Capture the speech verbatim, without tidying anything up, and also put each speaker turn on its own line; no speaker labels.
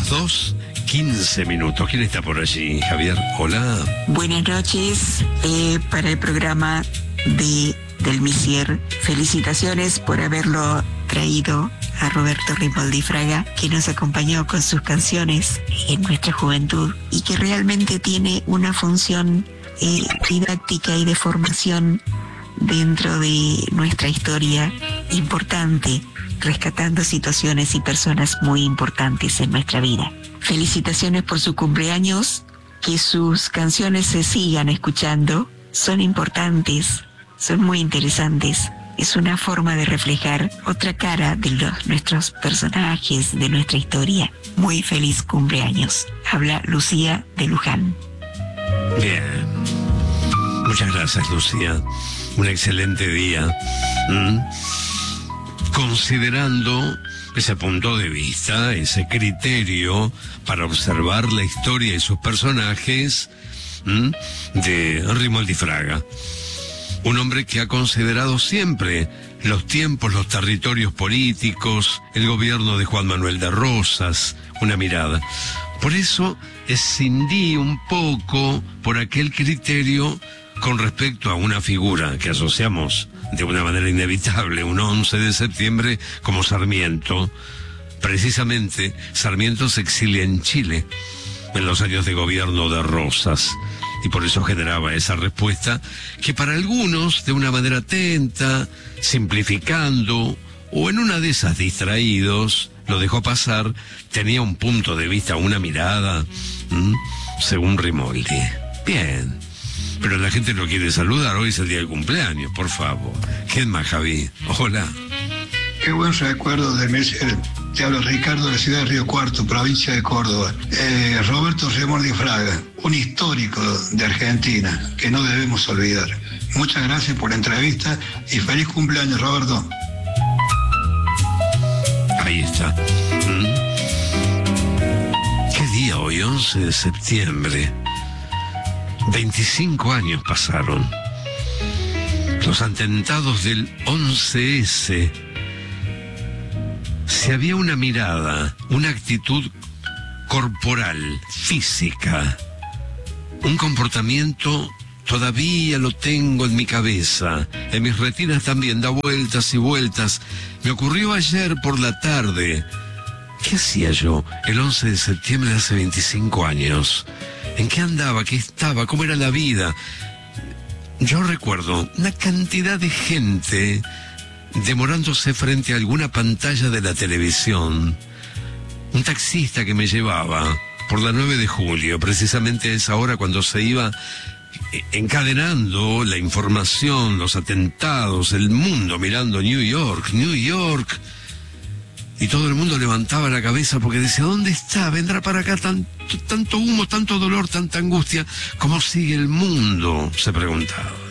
dos, quince minutos. ¿Quién está por allí, Javier? Hola.
Buenas noches eh, para el programa de del Misier. Felicitaciones por haberlo traído a Roberto Rimoldi Fraga, que nos acompañó con sus canciones en nuestra juventud y que realmente tiene una función eh, didáctica y de formación dentro de nuestra historia importante, rescatando situaciones y personas muy importantes en nuestra vida. Felicitaciones por su cumpleaños, que sus canciones se sigan escuchando, son importantes, son muy interesantes. Es una forma de reflejar otra cara de los, nuestros personajes, de nuestra historia. Muy feliz cumpleaños. Habla Lucía de Luján.
Bien. Muchas gracias, Lucía. Un excelente día. ¿Mm? Considerando ese punto de vista, ese criterio para observar la historia y sus personajes, ¿Mm? de Rimoldi Fraga. Un hombre que ha considerado siempre los tiempos, los territorios políticos, el gobierno de Juan Manuel de Rosas, una mirada. Por eso escindí un poco por aquel criterio con respecto a una figura que asociamos de una manera inevitable, un once de septiembre, como Sarmiento. Precisamente, Sarmiento se exilia en Chile en los años de gobierno de Rosas. Y por eso generaba esa respuesta que para algunos, de una manera atenta, simplificando, o en una de esas distraídos, lo dejó pasar, tenía un punto de vista, una mirada, ¿m? según Rimoldi. Bien, pero la gente lo quiere saludar, hoy es el día del cumpleaños, por favor. ¿Quién más, Javi? Hola.
Qué buen recuerdo de Mesier. Te habla Ricardo de la ciudad de Río Cuarto, provincia de Córdoba. Eh, Roberto Rimoldi Fraga, un histórico de Argentina que no debemos olvidar. Muchas gracias por la entrevista y feliz cumpleaños, Roberto.
Ahí está. ¿Mm? ¿Qué día hoy? once de septiembre. veinticinco años pasaron. Los atentados del once ese. Si había una mirada, una actitud corporal, física, un comportamiento, todavía lo tengo en mi cabeza, en mis retinas también, da vueltas y vueltas. Me ocurrió ayer por la tarde. ¿Qué hacía yo el once de septiembre de hace veinticinco años? ¿En qué andaba? ¿Qué estaba? ¿Cómo era la vida? Yo recuerdo una cantidad de gente demorándose frente a alguna pantalla de la televisión. Un taxista que me llevaba por la nueve de julio, precisamente a esa hora cuando se iba encadenando la información, los atentados, el mundo mirando New York, New York. Y todo el mundo levantaba la cabeza porque decía, ¿dónde está? ¿Vendrá para acá tanto, tanto humo, tanto dolor, tanta angustia? ¿Cómo sigue el mundo?, se preguntaba.